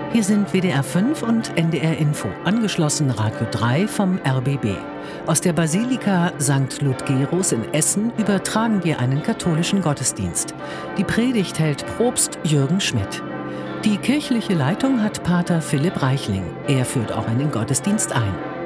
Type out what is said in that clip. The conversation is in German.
Hier sind WDR 5 und NDR Info, angeschlossen Radio 3 vom RBB. Aus der Basilika St. Ludgerus in Essen übertragen wir einen katholischen Gottesdienst. Die Predigt hält Propst Jürgen Schmidt. Die kirchliche Leitung hat Pater Philipp Reichling. Er führt auch einen Gottesdienst ein.